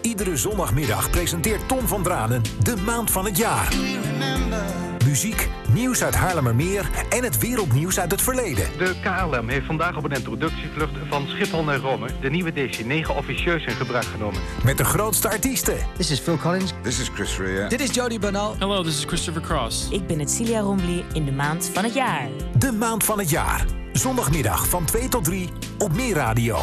Iedere zondagmiddag presenteert Ton van Dranen de maand van het jaar. Muziek, nieuws uit Haarlemmermeer en het wereldnieuws uit het verleden. De KLM heeft vandaag op een introductievlucht van Schiphol naar Rome de nieuwe DC-9 officieus in gebruik genomen. Met de grootste artiesten. This is Phil Collins. This is Chris Rea. Dit is Jody Bernal. Hello, this is Christopher Cross. Ik ben Celia Rombly in de maand van het jaar. De maand van het jaar. Zondagmiddag van 2 tot 3 op Meer Radio.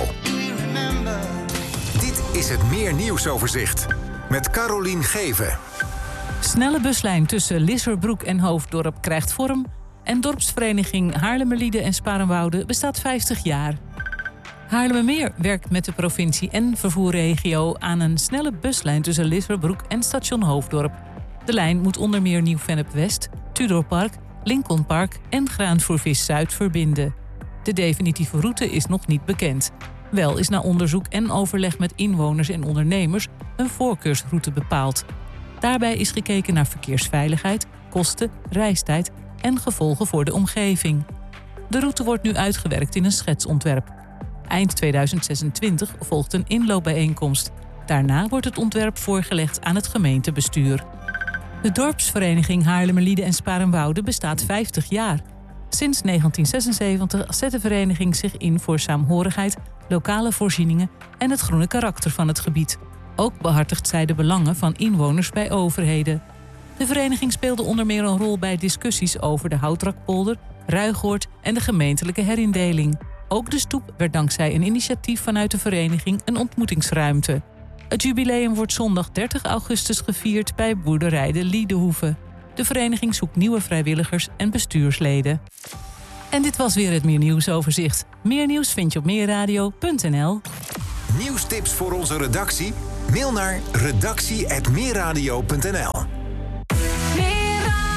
Dit is het Meer Nieuwsoverzicht met Carolien Geven. Snelle buslijn tussen Lisserbroek en Hoofddorp krijgt vorm en dorpsvereniging Haarlemmerlieden en Sparenwoude bestaat 50 jaar. Haarlemmermeer werkt met de provincie en vervoerregio aan een snelle buslijn tussen Lisserbroek en station Hoofddorp. De lijn moet onder meer Nieuw-Vennep-West, Tudorpark, Lincolnpark en Graanvoervis Zuid verbinden. De definitieve route is nog niet bekend. Wel is na onderzoek en overleg met inwoners en ondernemers een voorkeursroute bepaald. Daarbij is gekeken naar verkeersveiligheid, kosten, reistijd en gevolgen voor de omgeving. De route wordt nu uitgewerkt in een schetsontwerp. Eind 2026 volgt een inloopbijeenkomst. Daarna wordt het ontwerp voorgelegd aan het gemeentebestuur. De dorpsvereniging Haarlemmerlieden en Sparenwoude bestaat 50 jaar. Sinds 1976 zet de vereniging zich in voor saamhorigheid, lokale voorzieningen en het groene karakter van het gebied. Ook behartigt zij de belangen van inwoners bij overheden. De vereniging speelde onder meer een rol bij discussies over de Houtrakpolder, Ruigoord en de gemeentelijke herindeling. Ook de stoep werd dankzij een initiatief vanuit de vereniging een ontmoetingsruimte. Het jubileum wordt zondag 30 augustus gevierd bij boerderij de Liedenhoeve. De vereniging zoekt nieuwe vrijwilligers en bestuursleden. En dit was weer het Meer Nieuwsoverzicht. Meer nieuws vind je op meerradio.nl. Nieuwstips voor onze redactie? Mail naar redactie@meerradio.nl.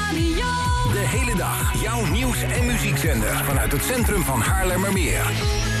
De hele dag jouw nieuws- en muziekzender vanuit het centrum van Haarlemmermeer.